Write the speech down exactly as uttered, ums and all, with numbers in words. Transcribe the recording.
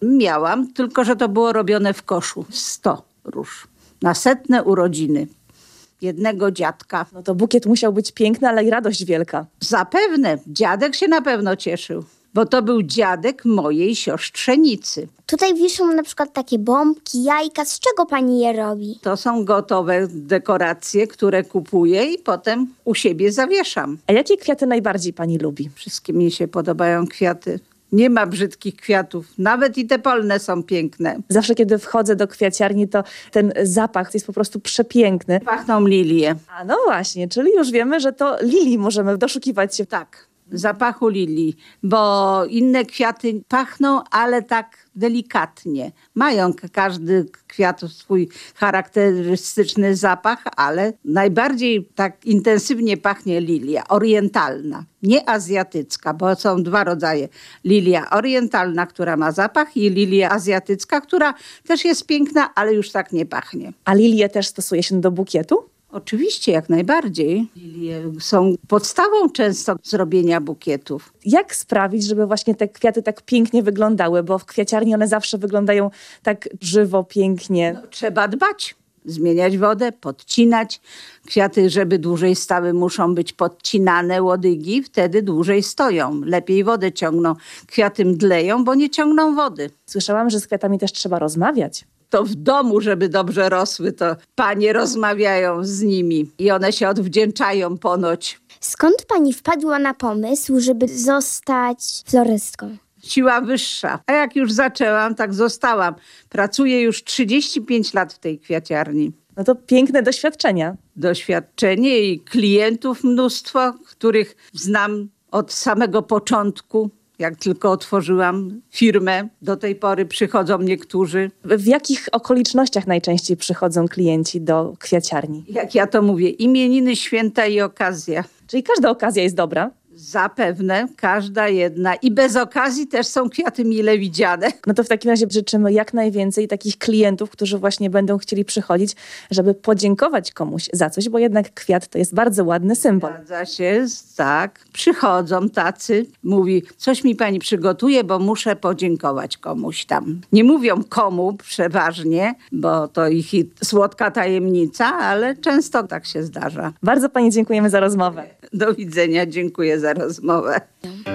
Miałam, tylko że to było robione w koszu. sto róż. Na setne urodziny jednego dziadka. No to bukiet musiał być piękny, ale i radość wielka. Zapewne. Dziadek się na pewno cieszył, bo to był dziadek mojej siostrzenicy. Tutaj wiszą na przykład takie bombki, jajka. Z czego pani je robi? To są gotowe dekoracje, które kupuję i potem u siebie zawieszam. A jakie kwiaty najbardziej pani lubi? Wszystkie mi się podobają kwiaty. Nie ma brzydkich kwiatów. Nawet i te polne są piękne. Zawsze, kiedy wchodzę do kwiaciarni, to ten zapach jest po prostu przepiękny. Pachną lilie. A no właśnie, czyli już wiemy, że to lilii możemy doszukiwać się. Tak, zapachu lilii, bo inne kwiaty pachną, ale tak delikatnie. Mają k- każdy kwiat swój charakterystyczny zapach, ale najbardziej tak intensywnie pachnie lilia orientalna, nie azjatycka, bo są dwa rodzaje. Lilia orientalna, która ma zapach, i lilia azjatycka, która też jest piękna, ale już tak nie pachnie. A lilię też stosuje się do bukietu? Oczywiście, jak najbardziej. Lilie są podstawą często zrobienia bukietów. Jak sprawić, żeby właśnie te kwiaty tak pięknie wyglądały? Bo w kwiaciarni one zawsze wyglądają tak żywo, pięknie. Trzeba dbać, zmieniać wodę, podcinać. Kwiaty, żeby dłużej stały, muszą być podcinane, łodygi, wtedy dłużej stoją. Lepiej wodę ciągną. Kwiaty mdleją, bo nie ciągną wody. Słyszałam, że z kwiatami też trzeba rozmawiać. To w domu, żeby dobrze rosły, to panie rozmawiają z nimi i one się odwdzięczają ponoć. Skąd pani wpadła na pomysł, żeby zostać florystką? Siła wyższa. A jak już zaczęłam, tak zostałam. Pracuję już trzydzieści pięć lat w tej kwiaciarni. No to piękne doświadczenia. Doświadczenie i klientów mnóstwo, których znam od samego początku. Jak tylko otworzyłam firmę, do tej pory przychodzą niektórzy. W jakich okolicznościach najczęściej przychodzą klienci do kwiaciarni? Jak ja to mówię, imieniny, święta i okazja. Czyli każda okazja jest dobra. Zapewne, każda jedna. I bez okazji też są kwiaty mile widziane. No to w takim razie życzymy jak najwięcej takich klientów, którzy właśnie będą chcieli przychodzić, żeby podziękować komuś za coś, bo jednak kwiat to jest bardzo ładny symbol. Zgadza się, tak. Przychodzą tacy, mówi, coś mi pani przygotuje, bo muszę podziękować komuś tam. Nie mówią komu przeważnie, bo to ich i słodka tajemnica, ale często tak się zdarza. Bardzo pani dziękujemy za rozmowę. Do widzenia, dziękuję za rozmowę.